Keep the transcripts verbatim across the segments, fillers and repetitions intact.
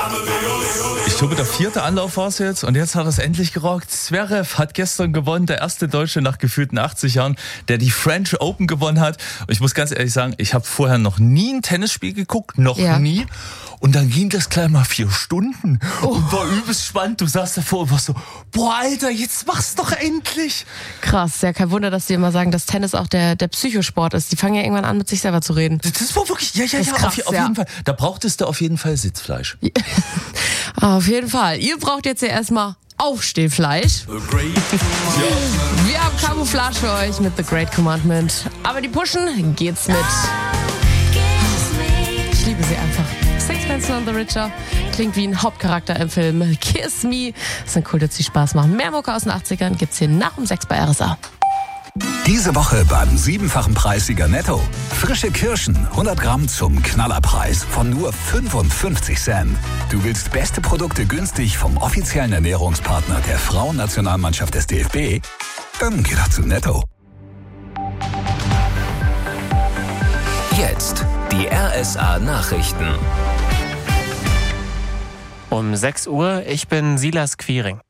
Ich glaube, der vierte Anlauf war es jetzt und jetzt hat er es endlich gerockt. Zverev hat gestern gewonnen, der erste Deutsche nach gefühlten achtzig Jahren, der die French Open gewonnen hat. Und ich muss ganz ehrlich sagen, ich habe vorher noch nie ein Tennisspiel geguckt, noch ja. nie. Und dann ging das gleich mal vier Stunden oh. und war übelst spannend. Du saßt davor und warst so, boah, Alter, jetzt mach's doch endlich. Krass, ja, kein Wunder, dass die immer sagen, dass Tennis auch der, der Psychosport ist. Die fangen ja irgendwann an, mit sich selber zu reden. Das war wirklich, ja, ja, ja, krass, auf, auf ja. jeden Fall. Da brauchtest du auf jeden Fall Sitzfleisch. Ja. Auf jeden Fall. Ihr braucht jetzt ja erstmal Aufstehfleisch. Ja. Wir haben Camouflage für euch mit The Great Commandment. Aber die Pushen geht's mit. Ich liebe sie einfach. Sixpence None the Richer klingt wie ein Hauptcharakter im Film Kiss Me. Das sind cool, dass sie Spaß machen. Mehr Mucke aus den achtzigern gibt's hier nach um sechs bei R S A. Diese Woche beim siebenfachen Preissieger Netto. Frische Kirschen, hundert Gramm zum Knallerpreis von nur fünfundfünfzig Cent. Du willst beste Produkte günstig vom offiziellen Ernährungspartner der Frauennationalmannschaft des D F B? Dann geh doch zu Netto. Jetzt die R S A Nachrichten. Um sechs Uhr, ich bin Silas Quiring.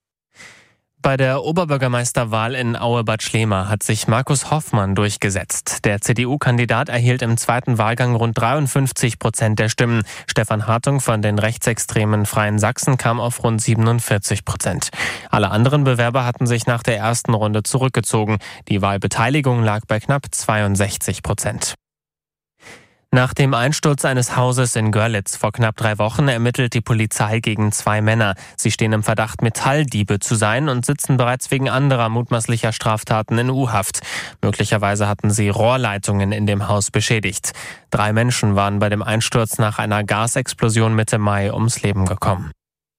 Bei der Oberbürgermeisterwahl in Aue-Bad Schlema hat sich Markus Hoffmann durchgesetzt. Der C D U-Kandidat erhielt im zweiten Wahlgang rund dreiundfünfzig Prozent der Stimmen. Stefan Hartung von den rechtsextremen Freien Sachsen kam auf rund siebenundvierzig Prozent. Alle anderen Bewerber hatten sich nach der ersten Runde zurückgezogen. Die Wahlbeteiligung lag bei knapp zweiundsechzig Prozent. Nach dem Einsturz eines Hauses in Görlitz vor knapp drei Wochen ermittelt die Polizei gegen zwei Männer. Sie stehen im Verdacht, Metalldiebe zu sein und sitzen bereits wegen anderer mutmaßlicher Straftaten in U-Haft. Möglicherweise hatten sie Rohrleitungen in dem Haus beschädigt. Drei Menschen waren bei dem Einsturz nach einer Gasexplosion Mitte Mai ums Leben gekommen.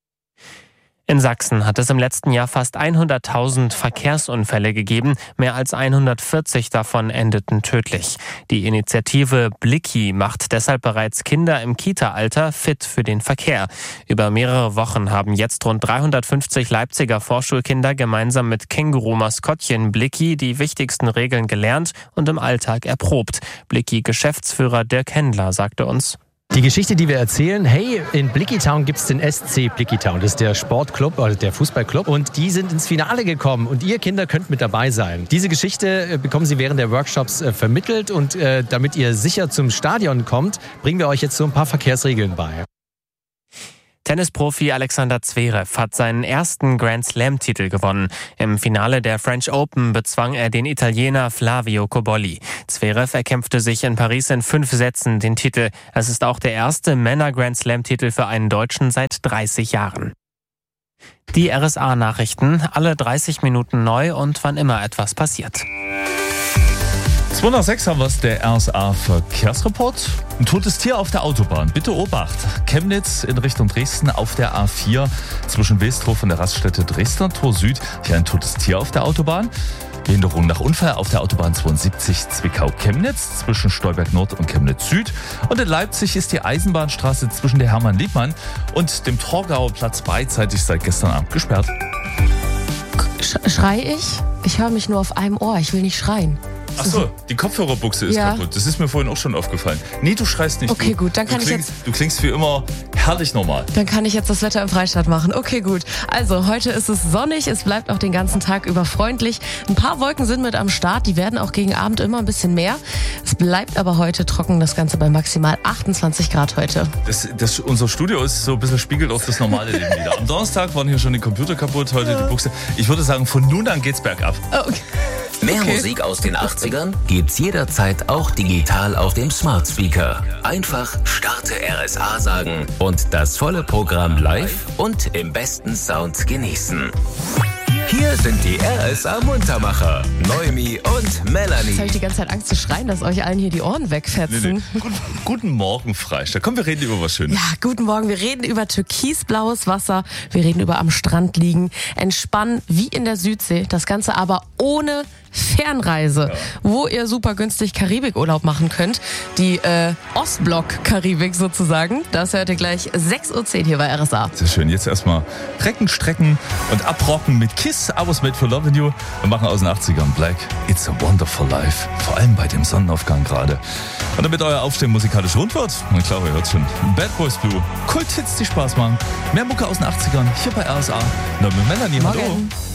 In Sachsen hat es im letzten Jahr fast hunderttausend Verkehrsunfälle gegeben. Mehr als hundertvierzig davon endeten tödlich. Die Initiative Blicki macht deshalb bereits Kinder im Kita-Alter fit für den Verkehr. Über mehrere Wochen haben jetzt rund dreihundertfünfzig Leipziger Vorschulkinder gemeinsam mit Känguru-Maskottchen Blicki die wichtigsten Regeln gelernt und im Alltag erprobt. Blicki-Geschäftsführer Dirk Händler sagte uns: Die Geschichte, die wir erzählen, hey, in Blicky Town gibt es den S C Blicky Town. Das ist der Sportclub, oder der Fußballclub. Und die sind ins Finale gekommen. Und ihr Kinder könnt mit dabei sein. Diese Geschichte bekommen sie während der Workshops äh, vermittelt. Und äh, damit ihr sicher zum Stadion kommt, bringen wir euch jetzt so ein paar Verkehrsregeln bei. Tennisprofi Alexander Zverev hat seinen ersten Grand-Slam-Titel gewonnen. Im Finale der French Open bezwang er den Italiener Flavio Cobolli. Zverev erkämpfte sich in Paris in fünf Sätzen den Titel. Es ist auch der erste Männer-Grand-Slam-Titel für einen Deutschen seit dreißig Jahren. Die R S A-Nachrichten, alle dreißig Minuten neu und wann immer etwas passiert. zwei nach sechs haben wir es, der R S A-Verkehrsreport. Ein totes Tier auf der Autobahn. Bitte Obacht. Chemnitz in Richtung Dresden auf der A vier zwischen Wilsdorf und der Raststätte Dresdner Tor Süd. Hier ein totes Tier auf der Autobahn. Behinderung nach Unfall auf der Autobahn zweiundsiebzig Zwickau-Chemnitz zwischen Stolberg Nord und Chemnitz Süd. Und in Leipzig ist die Eisenbahnstraße zwischen der Hermann-Liebmann und dem Torgauer Platz beidseitig seit gestern Abend gesperrt. Schrei ich? Ich höre mich nur auf einem Ohr. Ich will nicht schreien. Achso, die Kopfhörerbuchse ist ja. kaputt. Das ist mir vorhin auch schon aufgefallen. Nee, du schreist nicht. Okay, du, gut, dann kann du ich klingst, jetzt... Du klingst wie immer herrlich normal. Dann kann ich jetzt das Wetter im Freistaat machen. Okay, gut. Also, heute ist es sonnig. Es bleibt auch den ganzen Tag über freundlich. Ein paar Wolken sind mit am Start. Die werden auch gegen Abend immer ein bisschen mehr. Es bleibt aber heute trocken. Das Ganze bei maximal achtundzwanzig Grad heute. Das, das, unser Studio ist so ein bisschen spiegelt auf das normale Leben wieder. Am Donnerstag waren hier schon die Computer kaputt, heute ja. die Buchse. Ich würde sagen, von nun an geht's bergab. Oh, okay. Mehr okay. Musik aus den achtzigern gibt's jederzeit auch digital auf dem Smart Speaker. Einfach starte R S A sagen und das volle Programm live und im besten Sound genießen. Hier sind die R S A-Muntermacher, Noemi und Melanie. Jetzt habe ich die ganze Zeit Angst zu schreien, dass euch allen hier die Ohren wegfetzen. Nee, nee. Guten, guten Morgen, Freistadt. Komm, wir reden über was Schönes. Ja, guten Morgen. Wir reden über türkisblaues Wasser. Wir reden über am Strand liegen, entspannen wie in der Südsee. Das Ganze aber ohne Fernreise, ja. wo ihr super günstig Karibikurlaub machen könnt. Die äh, Ostblock-Karibik sozusagen. Das hört ihr gleich sechs Uhr zehn hier bei R S A. Sehr schön. Jetzt erstmal Recken, Strecken und abrocken mit Kiss. I was made for loving you. Wir machen aus den achtzigern Black. It's a wonderful life. Vor allem bei dem Sonnenaufgang gerade. Und damit euer Aufstehen musikalisch rund wird, ich glaube, ihr hört schon, Bad Boys Blue. Kulthits, die Spaß machen. Mehr Mucke aus den achtzigern hier bei R S A. Na, mit Melanie, hallo.